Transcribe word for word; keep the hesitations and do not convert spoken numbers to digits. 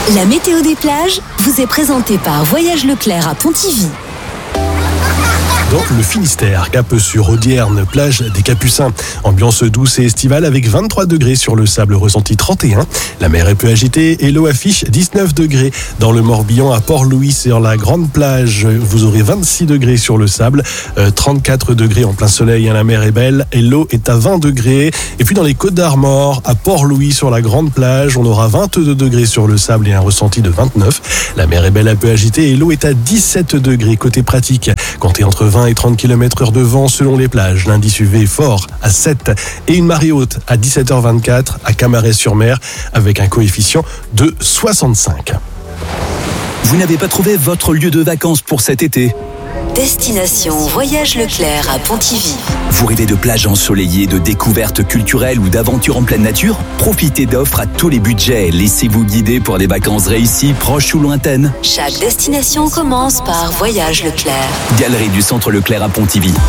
La météo des plages vous est présentée par Voyage Leclerc à Pontivy. Dans le Finistère, cap sur Audierne, plage des Capucins. Ambiance douce et estivale avec vingt-trois degrés sur le sable, ressenti trente et un. La mer est peu agitée et l'eau affiche dix-neuf degrés. Dans le Morbihan, à Port-Louis, sur la grande plage, vous aurez vingt-six degrés sur le sable, euh, trente-quatre degrés en plein soleil. La mer est belle et l'eau est à vingt degrés. Et puis dans les Côtes d'Armor, à Port-Louis, sur la grande plage, on aura vingt-deux degrés sur le sable et un ressenti de vingt-neuf. La mer est belle, un peu agitée et l'eau est à dix-sept degrés. Côté pratique, comptez entre vingt et trente kilomètres heure de vent selon les plages. L'indice U V est fort à sept et une marée haute à dix-sept heures vingt-quatre à Camaret-sur-Mer avec un coefficient de soixante-cinq. Vous n'avez pas trouvé votre lieu de vacances pour cet été ? Destination Voyage Leclerc à Pontivy. Vous rêvez de plages ensoleillées, de découvertes culturelles ou d'aventures en pleine nature ? Profitez d'offres à tous les budgets. Laissez-vous guider pour des vacances réussies, proches ou lointaines. Chaque destination commence par Voyage Leclerc. Galerie du Centre Leclerc à Pontivy.